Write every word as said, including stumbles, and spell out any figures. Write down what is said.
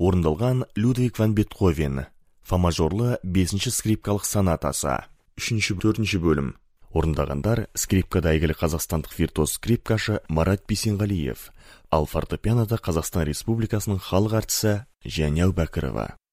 орындалған Людвиг ван Бетховен, фа мажорлы бесінші скрипкалық сонатасы. Үшінші төртінші бөлім. Орындағандар скрипкада әйгілі қазақстандық виртуоз скрипкашы Марат Бейсенғалиев, ал фортепианода Қазақстан Республикасының халық әртісі Жәния Әубәкірова.